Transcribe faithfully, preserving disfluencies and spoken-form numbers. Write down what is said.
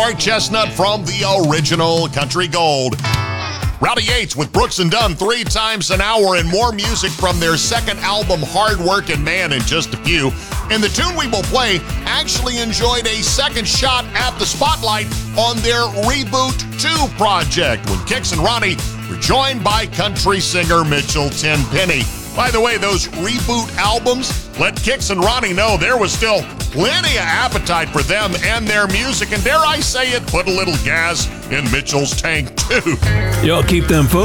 Art Chestnut from the original Country Gold. Rowdy Yates with Brooks and Dunn, Three Times an Hour, and more music from their second album, Hard Workin' Man, in just a few. And the tune we will play actually enjoyed a second shot at the spotlight on their Reboot two project when Kix and Ronnie were joined by country singer Mitchell Tenpenny. By the way, those Reboot albums let Kix and Ronnie know there was still plenty of appetite for them and their music, and dare I say it, put a little gas in Mitchell's tank too. Y'all keep them folks